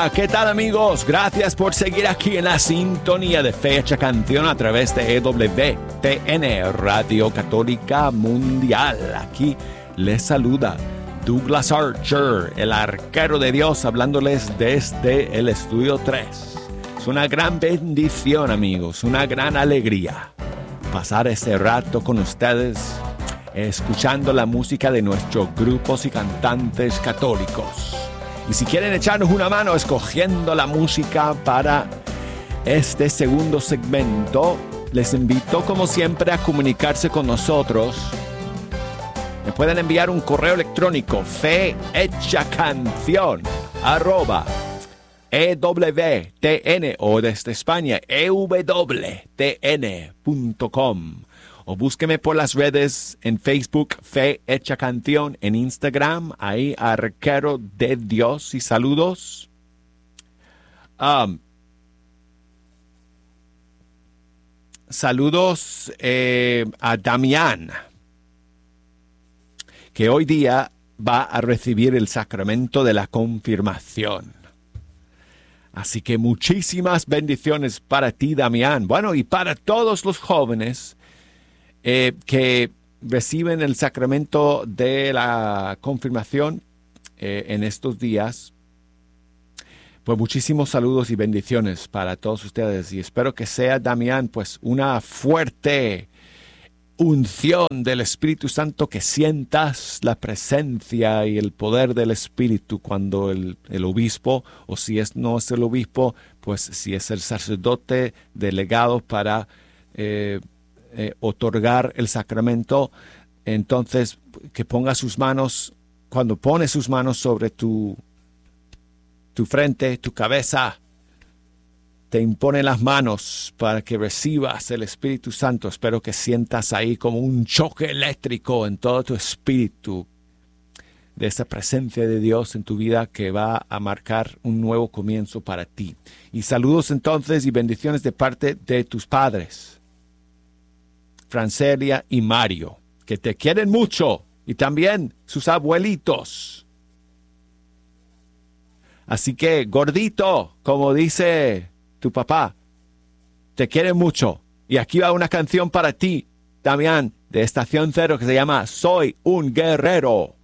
Hola, ¿qué tal amigos? Gracias por seguir aquí en la sintonía de Fecha Canción a través de EWTN, Radio Católica Mundial. Aquí les saluda Douglas Archer, el arquero de Dios, hablándoles desde el Estudio 3. Es una gran bendición, amigos, una gran alegría pasar este rato con ustedes, escuchando la música de nuestros grupos y cantantes católicos. Y si quieren echarnos una mano escogiendo la música para este segundo segmento, les invito como siempre a comunicarse con nosotros. Me pueden enviar un correo electrónico fehechacancion@ewtn o desde España ewtn.com. O búsqueme por las redes en Facebook, Fe Hecha Canción, en Instagram, ahí Arquero de Dios y saludos. Saludos a Damián, que hoy día va a recibir el sacramento de la confirmación. Así que muchísimas bendiciones para ti, Damián. Bueno, y para todos los jóvenes que reciben el sacramento de la confirmación en estos días, pues muchísimos saludos y bendiciones para todos ustedes. Y espero que sea, Damián, pues una fuerte unción del Espíritu Santo, que sientas la presencia y el poder del Espíritu cuando el obispo, o si no es el obispo, pues si es el sacerdote delegado para otorgar el sacramento, entonces que ponga sus manos, cuando pone sus manos sobre tu frente, tu cabeza, te impone las manos para que recibas el Espíritu Santo. Espero que sientas ahí como un choque eléctrico en todo tu espíritu de esa presencia de Dios en tu vida que va a marcar un nuevo comienzo para ti. Y saludos entonces y bendiciones de parte de tus padres, Francelia y Mario, que te quieren mucho, y también sus abuelitos. Así que, gordito, como dice tu papá, te quiere mucho. Y aquí va una canción para ti, Damián, de Estación Cero, que se llama Soy un Guerrero.